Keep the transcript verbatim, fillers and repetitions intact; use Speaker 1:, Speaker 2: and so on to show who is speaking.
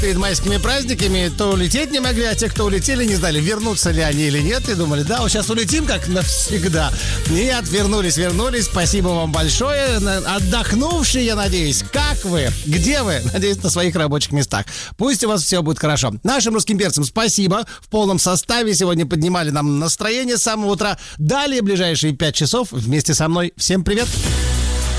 Speaker 1: перед майскими праздниками, то улететь не могли, а те, кто улетели, не знали, вернутся ли они или нет. И думали, да, вот сейчас улетим как навсегда. Нет, вернулись, вернулись. Спасибо вам большое. Отдохнувшие, я надеюсь. Как вы? Где вы? Надеюсь, на своих рабочих местах. Пусть у вас все будет хорошо. Нашим русским перцам спасибо. В полном составе сегодня поднимали нам настроение с самого утра. Далее ближайшие пять часов вместе со мной. Всем привет.